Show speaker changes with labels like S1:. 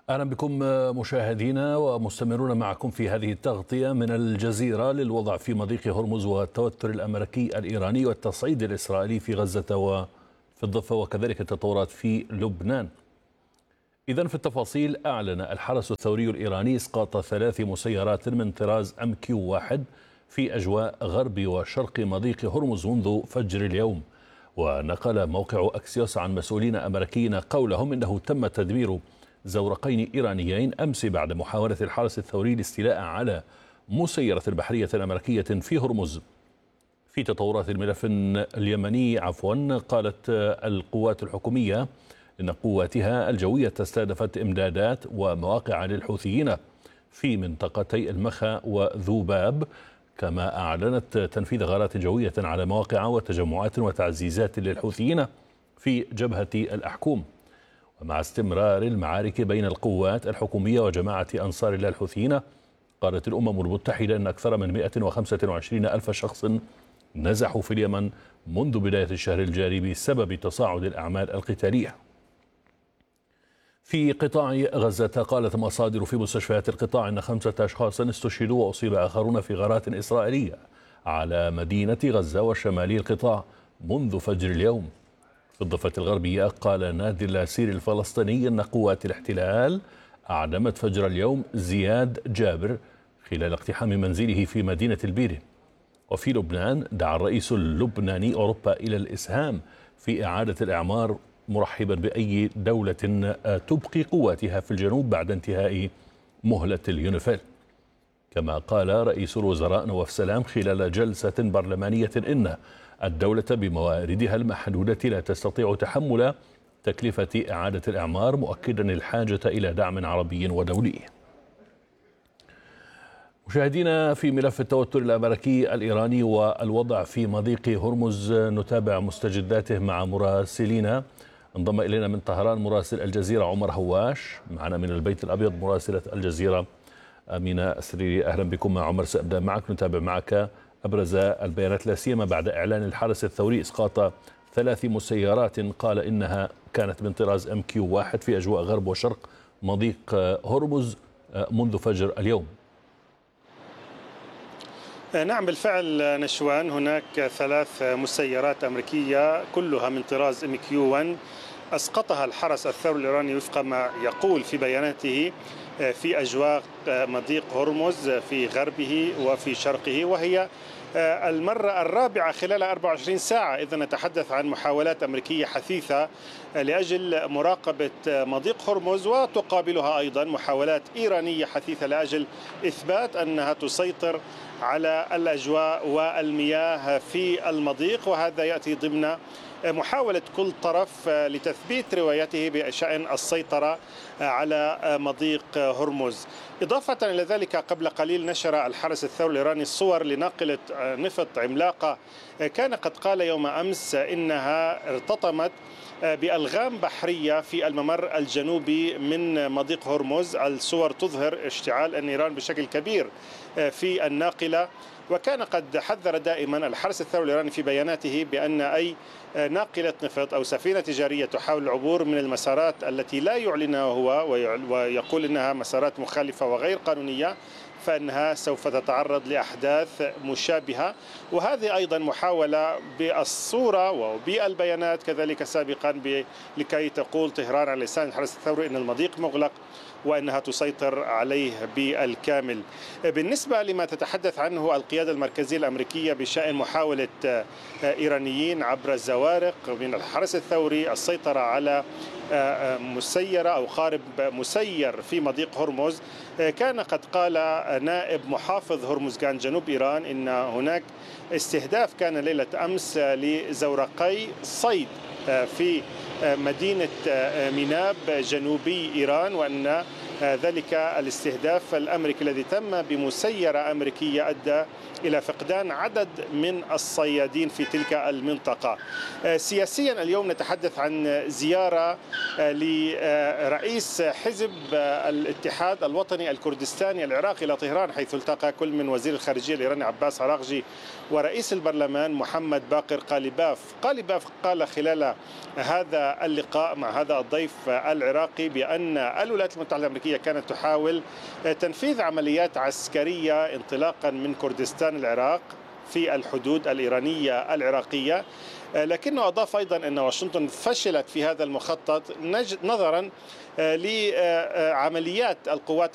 S1: أهلا بكم مشاهدينا ومستمرون معكم في هذه التغطية من الجزيرة للوضع في مضيق هرمز والتوتر الأمريكي الإيراني والتصعيد الإسرائيلي في غزة وفي الضفة وكذلك التطورات في لبنان. إذن في التفاصيل، أعلن الحرس الثوري الإيراني إسقاط 3 مسيرات من طراز MQ-1 في أجواء غرب وشرق مضيق هرمز منذ فجر اليوم. ونقل موقع أكسيوس عن مسؤولين أمريكيين قولهم إنه تم تدمير زورقين إيرانيين أمس بعد محاولة الحرس الثوري الاستيلاء على مسيرة بحرية أمريكية في هرمز. في تطورات الملف اليمني قالت القوات الحكومية إن قواتها الجوية استهدفت إمدادات ومواقع للحوثيين في منطقتي المخا وذوباب، كما أعلنت تنفيذ غارات جوية على مواقع وتجمعات وتعزيزات للحوثيين في جبهة الأحكوم. ومع استمرار المعارك بين القوات الحكومية وجماعة أنصار الله الحوثيين، قالت الأمم المتحدة أن أكثر من 125 ألف شخص نزحوا في اليمن منذ بداية الشهر الجاري بسبب تصاعد الأعمال القتالية. في قطاع غزة، قالت مصادر في مستشفيات القطاع أن 5 أشخاص استشهدوا وأصيب آخرون في غارات إسرائيلية على مدينة غزة وشمالي القطاع منذ فجر اليوم. في الضفة الغربية، قال نادي الأسير الفلسطيني أن قوات الاحتلال أعدمت فجر اليوم زياد جابر خلال اقتحام منزله في مدينة البيرة. وفي لبنان، دعا الرئيس اللبناني أوروبا إلى الإسهام في إعادة الإعمار، مرحبا بأي دولة تبقي قواتها في الجنوب بعد انتهاء مهلة اليونيفيل. كما قال رئيس الوزراء نواف سلام خلال جلسة برلمانية إن الدولة بمواردها المحدودة لا تستطيع تحمل تكلفة إعادة الإعمار، مؤكدا الحاجة إلى دعم عربي ودولي. مشاهدينا، في ملف التوتر الأمريكي الإيراني والوضع في مضيق هرمز، نتابع مستجداته مع مراسلينا. انضم إلينا من طهران مراسل الجزيرة عمر هواش، معنا من البيت الأبيض مراسلة الجزيرة أمينة السريري. أهلا بكم مع عمر. سأبدأ معك، نتابع معك أبرز البيانات لا سيما بعد إعلان الحرس الثوري إسقاط 3 مسيرات قال إنها كانت من طراز MQ-1 في أجواء غرب وشرق مضيق هرمز منذ فجر اليوم.
S2: نعم بالفعل نشوان، هناك 3 مسيرات أمريكية كلها من طراز MQ-1 أسقطها الحرس الثوري الإيراني وفق ما يقول في بياناته في أجواء مضيق هرمز في غربه وفي شرقه، وهي المرة الرابعة خلال 24 ساعة. إذا نتحدث عن محاولات أمريكية حثيثة لأجل مراقبة مضيق هرمز، وتقابلها أيضا محاولات إيرانية حثيثة لأجل إثبات أنها تسيطر على الأجواء والمياه في المضيق، وهذا يأتي ضمن محاولة كل طرف لتثبيت روايته بشأن السيطرة على مضيق هرمز. إضافة إلى ذلك، قبل قليل نشر الحرس الثوري الإيراني الصور لناقلة نفط عملاقة كان قد قال يوم أمس إنها ارتطمت بألغام بحرية في الممر الجنوبي من مضيق هرمز. الصور تظهر اشتعال النيران بشكل كبير في الناقلة، وكان قد حذر دائما الحرس الثوري الإيراني في بياناته بأن أي ناقلة نفط أو سفينة تجارية تحاول العبور من المسارات التي لا يعلنها هو ويقول إنها مسارات مخالفة وغير قانونية، فإنها سوف تتعرض لأحداث مشابهة. وهذه أيضا محاولة بالصورة وبالبيانات كذلك سابقا لكي تقول طهران على لسان الحرس الثوري أن المضيق مغلق وأنها تسيطر عليه بالكامل. بالنسبة لما تتحدث عنه القيادة المركزية الأمريكية بشأن محاولة إيرانيين عبر الزوارق من الحرس الثوري السيطرة على مسيرة أو قارب مسير في مضيق هرمز، كان قد قال نائب محافظ هرمزغان جنوب إيران إن هناك استهداف كان ليلة أمس لزورقي صيد في مدينة ميناب جنوبي إيران، وأن ذلك الاستهداف الأمريكي الذي تم بمسيرة أمريكية أدى إلى فقدان عدد من الصيادين في تلك المنطقة. سياسيا اليوم نتحدث عن زيارة لرئيس حزب الاتحاد الوطني الكردستاني العراقي إلى طهران، حيث التقى كل من وزير الخارجية الإيراني عباس عراقجي ورئيس البرلمان محمد باقر قالباف. قال خلال هذا اللقاء مع هذا الضيف العراقي بأن الولايات المتحدة الأمريكية كانت تحاول تنفيذ عمليات عسكرية انطلاقا من كردستان العراق في الحدود الإيرانية العراقية، لكنه أضاف أيضا أن واشنطن فشلت في هذا المخطط نظرا لعمليات القوات